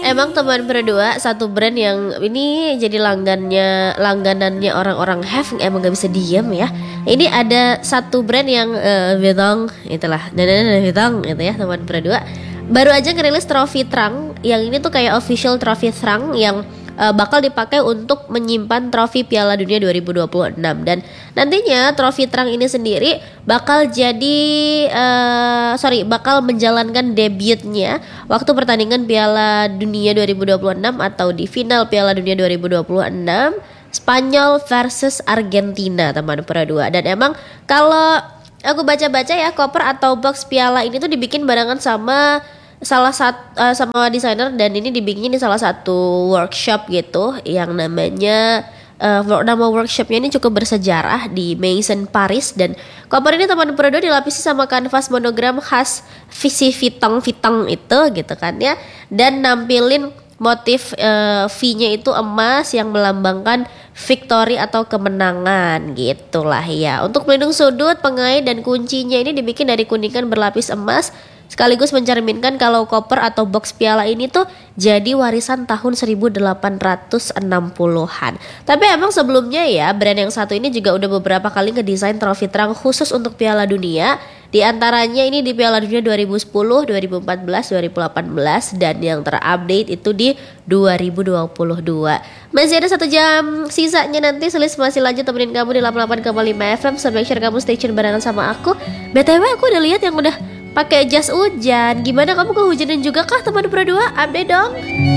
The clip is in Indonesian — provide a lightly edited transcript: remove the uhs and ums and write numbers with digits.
Emang teman berdua satu brand yang ini jadi langganannya orang-orang have, emang gak bisa diem ya. Ini ada satu brand yang Vuitton itulah, dan Vuitton gitu ya teman berdua. Baru aja ngerilis trofi trunk yang ini tuh kayak official trofi trunk yang bakal dipakai untuk menyimpan trofi Piala Dunia 2026. Dan nantinya trofi trunk ini sendiri bakal bakal menjalankan debutnya waktu pertandingan Piala Dunia 2026 atau di final Piala Dunia 2026 Spanyol versus Argentina teman berdua. Dan emang kalau aku baca-baca ya, koper atau box piala ini tuh dibikin barengan sama sama desainer, dan ini dibikinnya di salah satu workshop gitu yang namanya nama workshopnya ini cukup bersejarah di Maison Paris. Dan koper ini teman berdua dilapisi sama kanvas monogram khas visi Vuitton itu gitu kan ya, dan nampilin motif V-nya itu emas yang melambangkan victory atau kemenangan gitulah ya. Untuk pelindung sudut, pengait dan kuncinya ini dibikin dari kuningan berlapis emas, sekaligus mencerminkan kalau koper atau box piala ini tuh jadi warisan tahun 1860-an. Tapi emang sebelumnya ya, brand yang satu ini juga udah beberapa kali ngedesain trofi trunk khusus untuk Piala Dunia. Di antaranya ini di Piala Dunia 2010, 2014, 2018, dan yang terupdate itu di 2022. Masih ada 1 jam sisanya, nanti Selis masih lanjut temenin kamu di 88,5 FM. So make sure kamu stay tune barengan sama aku. BTW aku udah lihat yang udah pakai jas hujan. Gimana, kamu kehujanan juga kah teman berdua? Update dong.